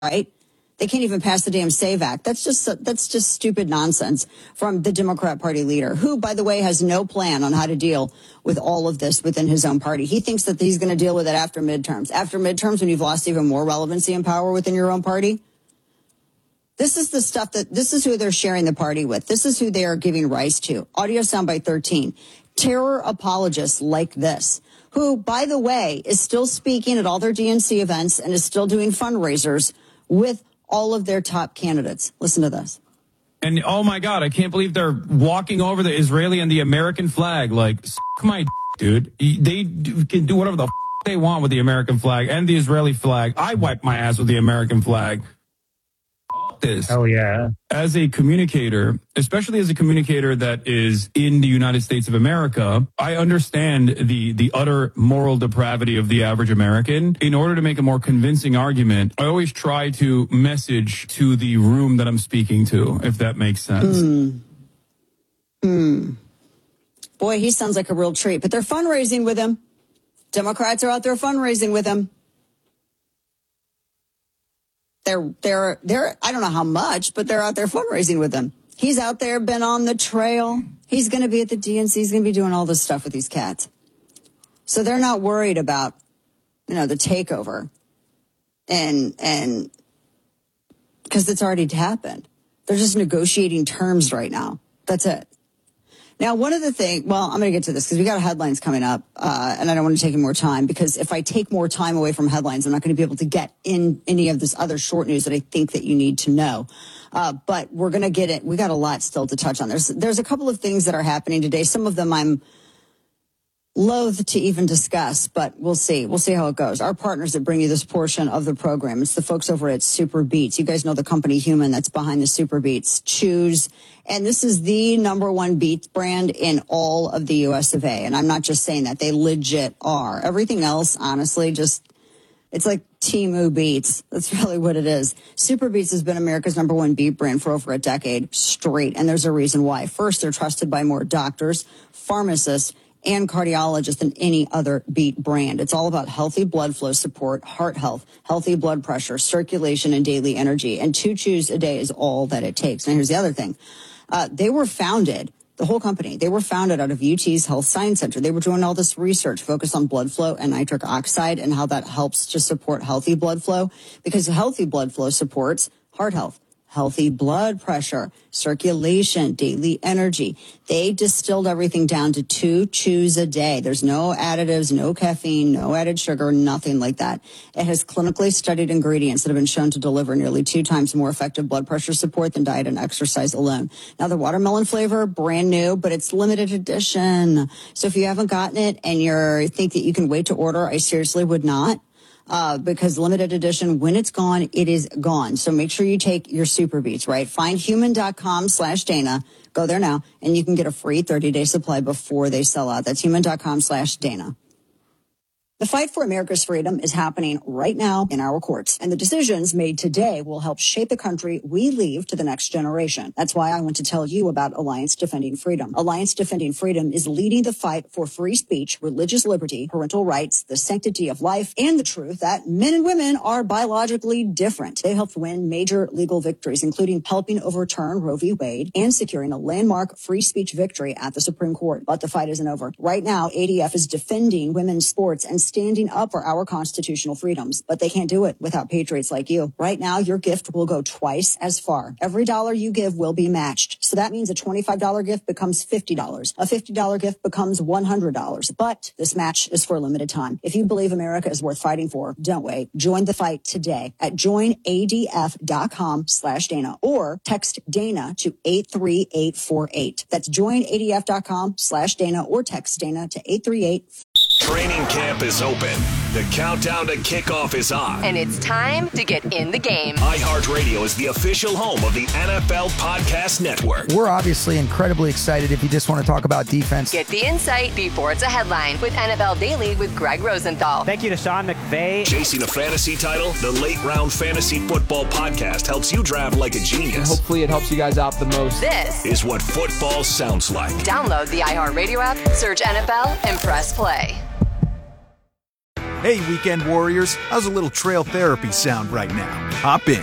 right? They can't even pass the damn SAVE Act. That's just stupid nonsense from the Democrat Party leader, who, by the way, has no plan on how to deal with all of this within his own party. He thinks that he's going to deal with it after midterms. After midterms, when you've lost even more relevancy and power within your own party. This is the stuff this is who they're sharing the party with. This is who they are giving rise to. Audio soundbite 13. Terror apologists like this, who, by the way, is still speaking at all their DNC events and is still doing fundraisers with all of their top candidates. Listen to this. And oh my God, I can't believe they're walking over the Israeli and the American flag. Like, my dude. They can do whatever the they want with the American flag and the Israeli flag. I wipe my ass with the American flag. This. Oh, yeah. As a communicator, especially as a communicator that is in the United States of America, I understand the utter moral depravity of the average American. In order to make a more convincing argument, I always try to message to the room that I'm speaking to, if that makes sense. Boy, he sounds like a real treat, but they're fundraising with him. Democrats are out there fundraising with him. They're I don't know how much, but they're out there fundraising with him. He's out there, been on the trail. He's going to be at the DNC. He's going to be doing all this stuff with these cats. So they're not worried about, the takeover and because it's already happened. They're just negotiating terms right now. That's it. Now, one of the things, well, I'm going to get to this because we got headlines coming up, and I don't want to take any more time because if I take more time away from headlines, I'm not going to be able to get in any of this other short news that I think that you need to know. But we're going to get it. We got a lot still to touch on. There's a couple of things that are happening today. Some of them I'm loath to even discuss, but we'll see. We'll see how it goes. Our partners that bring you this portion of the program, it's the folks over at Super Beets. You guys know the company Human that's behind the Super Beets. Choose. And this is the #1 beets brand in all of the US of A. And I'm not just saying that. They legit are. Everything else, honestly, it's like Temu Beets. That's really what it is. Super Beets has been America's #1 beet brand for over a decade straight. And there's a reason why. First, they're trusted by more doctors, pharmacists, and cardiologists than any other beet brand. It's all about healthy blood flow support, heart health, healthy blood pressure, circulation, and daily energy. And 2 chews a day is all that it takes. And here's the other thing. They were founded, the whole company, they were founded out of UT's Health Science Center. They were doing all this research focused on blood flow and nitric oxide and how that helps to support healthy blood flow, because healthy blood flow supports heart health, healthy blood pressure, circulation, daily energy. They distilled everything down to 2 chews a day. There's no additives, no caffeine, no added sugar, nothing like that. It has clinically studied ingredients that have been shown to deliver nearly 2 times more effective blood pressure support than diet and exercise alone. Now, the watermelon flavor, brand new, but it's limited edition. So if you haven't gotten it and you think that you can wait to order, I seriously would not. Because limited edition, when it's gone, it is gone. So make sure you take your Super Beets, right? Find human.com/Dana. Go there now, and you can get a free 30-day supply before they sell out. That's human.com/Dana. The fight for America's freedom is happening right now in our courts, and the decisions made today will help shape the country we leave to the next generation. That's why I want to tell you about Alliance Defending Freedom. Alliance Defending Freedom is leading the fight for free speech, religious liberty, parental rights, the sanctity of life, and the truth that men and women are biologically different. They helped win major legal victories, including helping overturn Roe v. Wade and securing a landmark free speech victory at the Supreme Court. But the fight isn't over. Right now, ADF is defending women's sports and standing up for our constitutional freedoms, but they can't do it without patriots like you. Right now, your gift will go twice as far. Every dollar you give will be matched. So that means a $25 gift becomes $50. A $50 gift becomes $100. But this match is for a limited time. If you believe America is worth fighting for, don't wait. Join the fight today at joinadf.com/Dana or text Dana to 83848. That's joinadf.com/Dana or text Dana to 83848. Training camp is open. The countdown to kickoff is on. And it's time to get in the game. iHeartRadio is the official home of the NFL Podcast Network. We're obviously incredibly excited if you just want to talk about defense. Get the insight before it's a headline with NFL Daily with Greg Rosenthal. Thank you to Sean McVay. Chasing a fantasy title, the Late Round Fantasy Football Podcast helps you draft like a genius. And hopefully it helps you guys out the most. This is what football sounds like. Download the iHeartRadio app, search NFL, and press play. Hey, weekend warriors, how's a little trail therapy sound right now? Hop in.